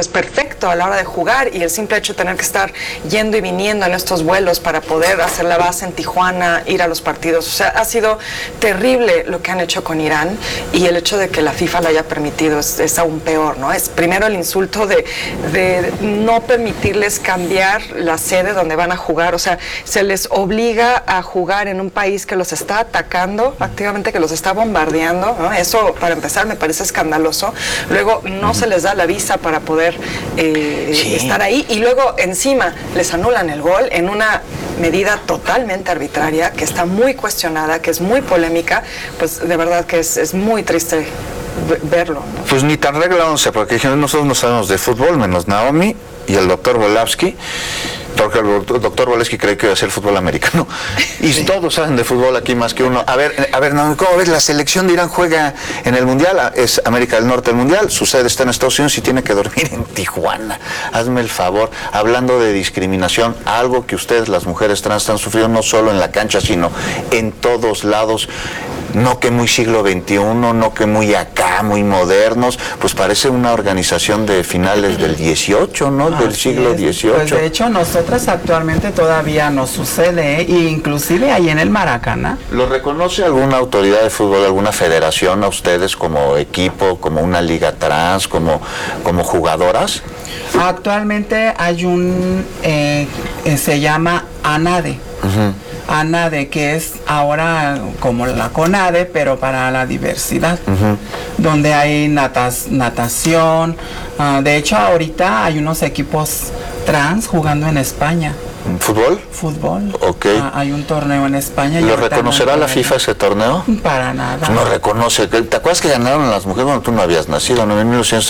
pues perfecto a la hora de jugar, y el simple hecho de tener que estar yendo y viniendo en estos vuelos para poder hacer la base en Tijuana, ir a los partidos, o sea, ha sido terrible lo que han hecho con Irán, y el hecho de que la FIFA lo haya permitido es aún peor, ¿no? Es primero el insulto de no permitirles cambiar la sede donde van a jugar, o sea, se les obliga a jugar en un país que los está atacando activamente, que los está bombardeando, ¿no? Eso, para empezar, me parece escandaloso. Luego no se les da la visa para poder estar ahí, y luego encima les anulan el gol en una medida totalmente arbitraria, que está muy cuestionada, que es muy polémica. Pues de verdad que es muy triste verlo, ¿no? Pues ni tan regla 11, porque nosotros no sabemos de fútbol, menos Naomi y el doctor Volavsky, porque el doctor Volavsky cree que iba a ser fútbol americano, y todos saben de fútbol aquí más que uno. A ver, Naomi, ¿cómo ves? La selección de Irán juega en el Mundial, es América del Norte el Mundial, su sede está en Estados Unidos y tiene que dormir en Tijuana. Hazme el favor, hablando de discriminación, algo que ustedes, las mujeres trans, están sufriendo no solo en la cancha, sino en todos lados. No que muy siglo XXI, no que muy acá, muy modernos, pues parece una organización de finales del XVIII, ¿no? Del siglo XVIII. Pues de hecho, nosotras actualmente todavía nos sucede, e inclusive ahí en el Maracaná. ¿Lo reconoce alguna autoridad de fútbol, alguna federación a ustedes como equipo, como una liga trans, como jugadoras? Actualmente hay se llama ANADE. ANADE, que es ahora como la CONADE, pero para la diversidad, donde hay natación. De hecho, ahorita hay unos equipos trans jugando en España. ¿Fútbol? Fútbol. Ok. Hay un torneo en España. ¿Lo reconocerá la FIFA ese torneo? Para nada. No reconoce. ¿Te acuerdas que ganaron las mujeres? Bueno, tú no habías nacido, ¿no? En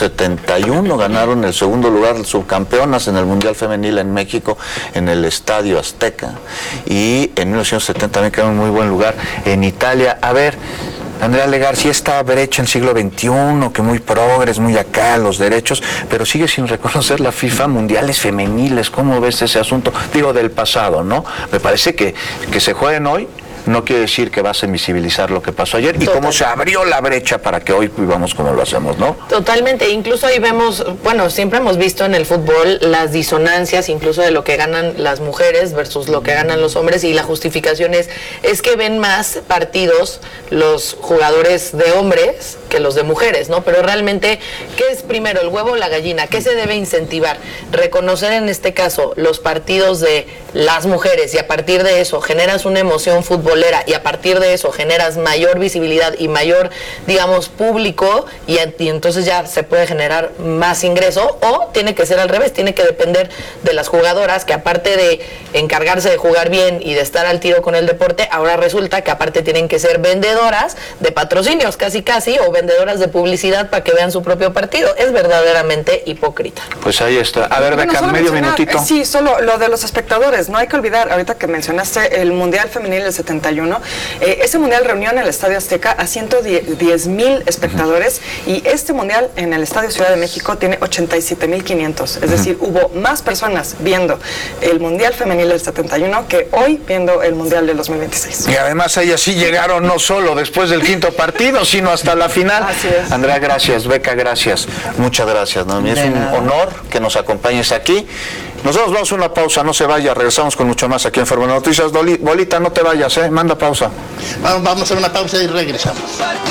1971 ganaron el segundo lugar, subcampeonas en el Mundial Femenil en México, en el Estadio Azteca. Y en 1970 también quedó en muy buen lugar en Italia. A ver, Andrea Legar, sí está brecha en siglo XXI, que muy progres, muy acá, los derechos, pero sigue sin reconocer la FIFA mundiales femeniles. ¿Cómo ves ese asunto? Digo, del pasado, ¿no? Me parece que se jueguen hoy no quiere decir que vas a invisibilizar lo que pasó ayer. Total. Y cómo se abrió la brecha para que hoy vivamos como lo hacemos, ¿no? Totalmente. Incluso ahí vemos, bueno, siempre hemos visto en el fútbol las disonancias, incluso de lo que ganan las mujeres versus lo que ganan los hombres, y la justificación es que ven más partidos los jugadores de hombres que los de mujeres, ¿no? Pero realmente, ¿qué es primero, el huevo o la gallina? ¿Qué se debe incentivar? Reconocer en este caso los partidos de las mujeres, y a partir de eso generas una emoción futbolera, y a partir de eso generas mayor visibilidad y mayor, digamos, público, y entonces ya se puede generar más ingreso. O tiene que ser al revés, tiene que depender de las jugadoras, que aparte de encargarse de jugar bien y de estar al tiro con el deporte, ahora resulta que aparte tienen que ser vendedoras de patrocinios, casi, o vendedoras de publicidad para que vean su propio partido. Es verdaderamente hipócriita. Pues ahí está. A ver, Beca, medio minutito. Sí, solo lo de los espectadores. No hay que olvidar, ahorita que mencionaste el Mundial Femenil del 71, ese Mundial reunió en el Estadio Azteca a 110,000 espectadores, y este Mundial en el Estadio Ciudad de México tiene 87,500. Es decir, hubo más personas viendo el Mundial Femenil del 71 que hoy viendo el Mundial del 2026. Y además ellas sí llegaron no solo después del quinto partido, sino hasta la final. Así es. Andrea, gracias. Beca, gracias. Muchas gracias, Naomi. Es un honor que nos acompañes aquí. Nosotros vamos a una pausa, no se vaya, regresamos con mucho más aquí en Fórmula Noticias. Bolita, no te vayas, manda pausa. Vamos a hacer una pausa y regresamos.